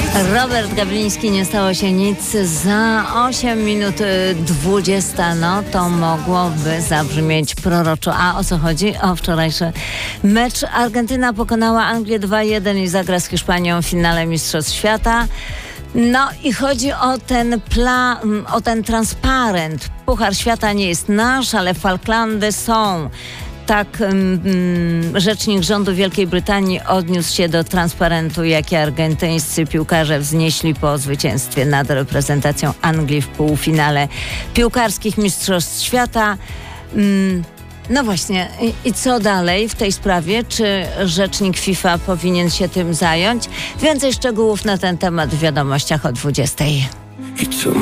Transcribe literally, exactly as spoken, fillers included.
Robert Gawliński, nie stało się nic. Za osiem minut dwudziesta, no to mogłoby zabrzmieć proroczo. A o co chodzi? O wczorajszy mecz. Argentyna pokonała Anglię dwa jeden i zagra z Hiszpanią w finale Mistrzostw Świata. No i chodzi o ten pla, o ten transparent. Puchar Świata nie jest nasz, ale Falklandy są. Tak um, rzecznik rządu Wielkiej Brytanii odniósł się do transparentu, jaki argentyńscy piłkarze wznieśli po zwycięstwie nad reprezentacją Anglii w półfinale piłkarskich Mistrzostw Świata. Um, no właśnie, i, i co dalej w tej sprawie? Czy rzecznik FIFA powinien się tym zająć? Więcej szczegółów na ten temat w wiadomościach o dwudziestej. I co